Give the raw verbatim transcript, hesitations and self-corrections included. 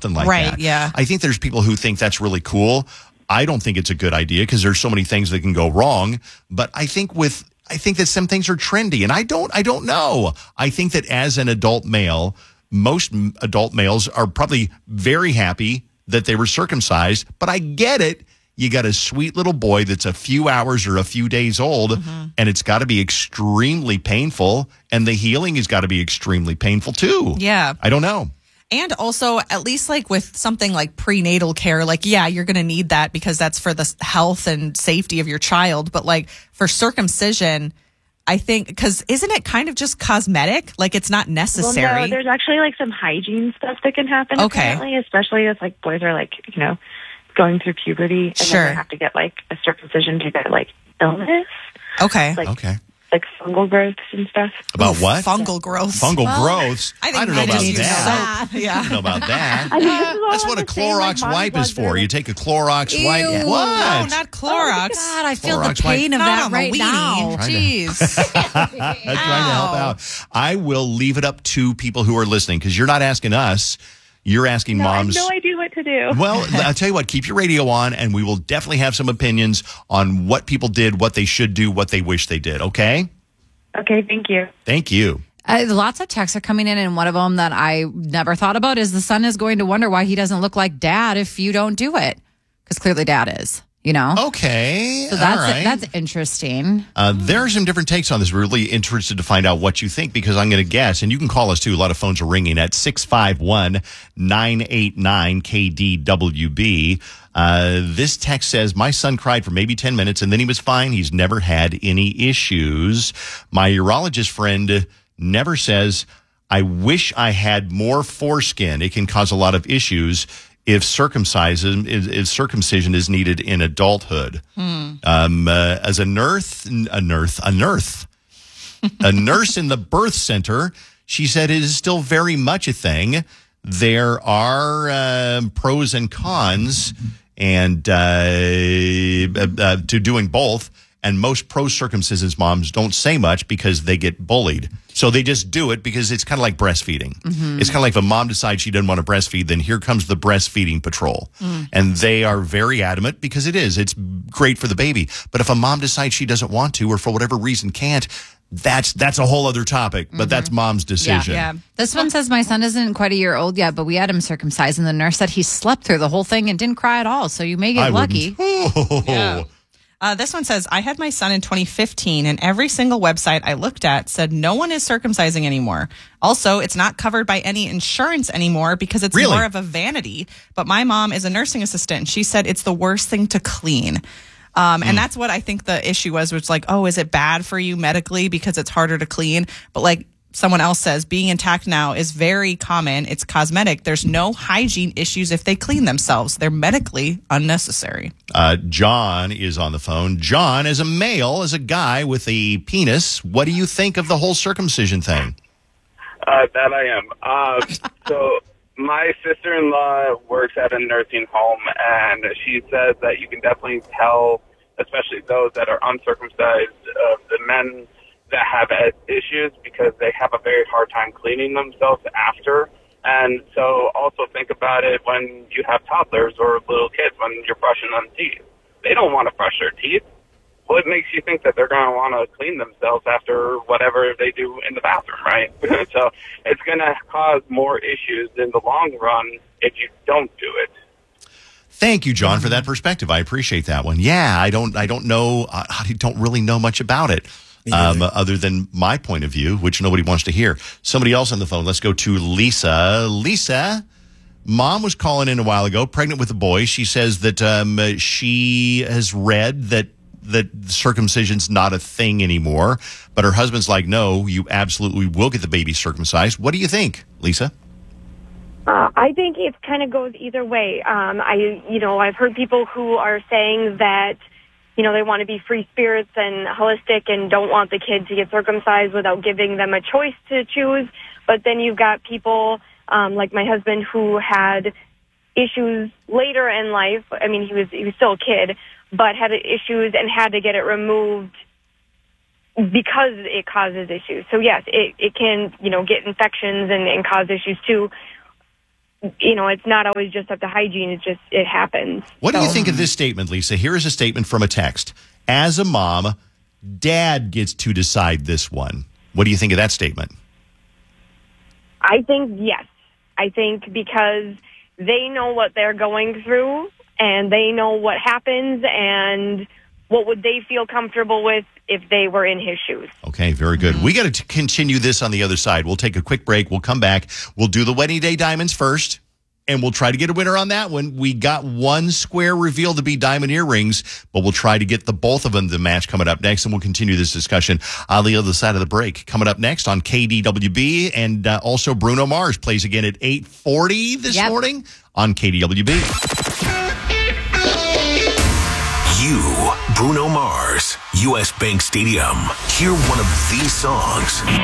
something like right, that. Yeah. I think there's people who think that's really cool. I don't think it's a good idea because there's so many things that can go wrong. But I think with I think that some things are trendy, and I don't I don't know. I think that as an adult male, most adult males are probably very happy that they were circumcised. But I get it. You got a sweet little boy that's a few hours or a few days old, mm-hmm. and it's got to be extremely painful, and the healing has got to be extremely painful too. Yeah. I don't know. And also, at least like with something like prenatal care, like, yeah, you're going to need that because that's for the health and safety of your child. But like for circumcision, I think, because isn't it kind of just cosmetic? Like it's not necessary. Well, no, there's actually like some hygiene stuff that can happen, okay. apparently, especially if like boys are like, you know, going through puberty and sure. then they have to get like a circumcision to get like illness. Okay. Like, okay. Like fungal growths and stuff. About Ooh, what? Fungal growths. Fungal well, growths? I, think I don't know about that. Soap. Yeah. I don't know about that. I mean, That's what a Clorox like wipe is for. You take a Clorox Ew. wipe. No, What? No, not Clorox. Oh, God, I feel Clorox the pain wipe. of that Not right weenie. now. Jeez. I'm trying to help out. I will leave it up to people who are listening because you're not asking us. You're asking no, moms. I have no idea what to do. Well, I'll tell you what, keep your radio on, and we will definitely have some opinions on what people did, what they should do, what they wish they did, okay? Okay, thank you. Thank you. Uh, lots of texts are coming in, and one of them that I never thought about is the son is going to wonder why he doesn't look like dad if you don't do it. Because clearly dad is, you know? Okay. So that's all right. that's interesting. Uh, there are some different takes on this. We're really interested to find out what you think because I'm going to guess, and you can call us too. A lot of phones are ringing at six five one, nine eight nine, K D W B. Uh, this text says, my son cried for maybe ten minutes and then he was fine. He's never had any issues. My urologist friend never says, I wish I had more foreskin. It can cause a lot of issues if circumcision is, if circumcision is needed in adulthood. Hmm. Um, uh, as a nurse, a nurse, a nurse, a nurse in the birth center, she said it is still very much a thing. There are uh, pros and cons and uh, uh, to doing both. And most pro-circumcisions moms don't say much because they get bullied. So they just do it because it's kind of like breastfeeding. Mm-hmm. It's kind of like if a mom decides she doesn't want to breastfeed, then here comes the breastfeeding patrol. Mm. And they are very adamant because it is. It's great for the baby. But if a mom decides she doesn't want to or for whatever reason can't, that's that's a whole other topic. But mm-hmm. that's mom's decision. Yeah, yeah. This one says, my son isn't quite a year old yet, but we had him circumcised. And the nurse said he slept through the whole thing and didn't cry at all. So you may get I lucky. Oh. Yeah. Uh, this one says, I had my son in twenty fifteen, and every single website I looked at said no one is circumcising anymore. Also, it's not covered by any insurance anymore because it's really? more of a vanity. But my mom is a nursing assistant, and she said it's the worst thing to clean. Um, and mm. that's what I think the issue was, which like, oh, is it bad for you medically because it's harder to clean? But like someone else says, being intact now is very common. It's cosmetic. There's no hygiene issues if they clean themselves. They're medically unnecessary. Uh, John is on the phone. John, as a male, as a guy with a penis, what do you think of the whole circumcision thing? Uh, that I am. Uh, so my sister-in-law works at a nursing home, and she says that you can definitely tell, especially those that are uncircumcised, uh, the men that have issues because they have a very hard time cleaning themselves after. And so also think about it when you have toddlers or little kids, when you're brushing them teeth. They don't want to brush their teeth. What makes you think that they're going to want to clean themselves after whatever they do in the bathroom, right? So it's going to cause more issues in the long run if you don't do it. Thank you, John, for that perspective. I appreciate that one. Yeah, I don't, I don't know, I don't really know much about it. Um, other than my point of view, which nobody wants to hear. Somebody else on the phone. Let's go to Lisa. Lisa, mom was calling in a while ago, pregnant with a boy. She says that um, she has read that that circumcision's not a thing anymore, but her husband's like, no, you absolutely will get the baby circumcised. What do you think, Lisa? Uh, I think it kind of goes either way. Um, I, you know, I've heard people who are saying that, you know, they want to be free spirits and holistic and don't want the kid to get circumcised without giving them a choice to choose. But then you've got people um, like my husband who had issues later in life. I mean, he was he was still a kid, but had issues and had to get it removed because it causes issues. So yes, it, it can, you know, get infections and, and cause issues too. you know, it's not always just up to hygiene. It's just, it happens. What do So- you think of this statement, Lisa? Here is a statement from a text. As a mom, dad gets to decide this one. What do you think of that statement? I think yes. I think because they know what they're going through and they know what happens and what would they feel comfortable with if they were in his shoes. Okay, very good. We got to continue this on the other side. We'll take a quick break. We'll come back. We'll do the wedding day diamonds first, and we'll try to get a winner on that one. We got one square reveal to be diamond earrings, but we'll try to get the both of them to match coming up next, and we'll continue this discussion on the other side of the break. Coming up next on K D W B, and uh, also Bruno Mars plays again at eight forty this Yep. morning on K D W B. You, Bruno Mars, U S Bank Stadium. Hear one of these songs.